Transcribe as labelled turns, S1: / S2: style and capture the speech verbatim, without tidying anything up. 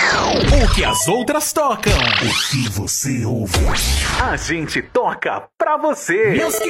S1: O que as outras tocam.
S2: O que você ouve.
S1: A gente toca pra você.
S3: Meus